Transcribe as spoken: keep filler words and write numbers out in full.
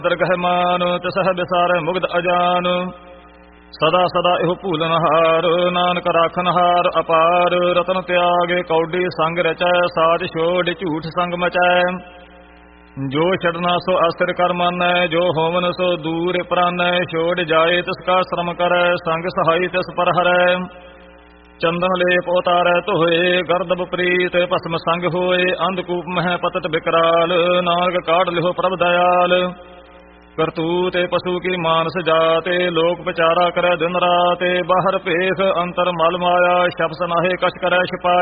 ਦਰਗਹਿ ਮਾਨ ਤਿਸਹਿ ਬਿਸਾਰੈ ਮੁਗਧ ਅਜਾਨ। ਸਦਾ ਸਦਾ ਇਹੋ ਭੂਲਨ ਹਾਰ ਨਾਨਕ ਰਾਖਨ ਹਾਰ ਅਪਾਰ। ਰਤਨ ਤਿਆਗੇ ਕੌਡੀ ਸੰਗ ਰਚੈ ਸਾਜ ਛੋੜ ਝੂਠ ਸੰਗ ਮਚੈ। ਜੋ ਛੜਨਾ ਸੋ ਆਸਰ ਕਰ ਮਾਨੈ ਜੋ ਹੋਵਨ ਸੋ ਦੂਰ ਪ੍ਰਾਨੈ। ਛੋੜ ਜਾਏ ਤਿਸ ਕਾ ਸ਼ਰਮ ਕਰੈ ਸੰਗ ਸਹਾਈ ਤਿਸ ਪਰ ਹਰੈ। ਚੰਦਨ ਲੇਪ ਉਤਾਰੈ ਧੋਏ ਗਰਦਬ ਪ੍ਰੀਤ ਭਸਮ ਸੰਗ ਹੋਏ। ਅੰਧਕੂਪ ਮਹਿ ਪਤਤ ਬਿਕਰਾਲ ਨਾਨਕ ਕਾਢ ਲਿਓ ਪ੍ਰਭ ਦਇਆਲ। ਕਰਤੂਤ ਪਸ਼ੂ ਕੀ ਮਾਨਸ ਜਾਤੇ ਲੋਕ ਵਿਚਾਰਾ ਕਰੈ ਦਿਨ ਰਾਤ। ਬਾਹਰ ਭੇਖ ਅੰਤਰ ਮਲ ਮਾਇਆ ਸ਼ਬਦ ਨਾਹੇ ਕਛ ਕਰੈ ਛਿਪਾਇਆ।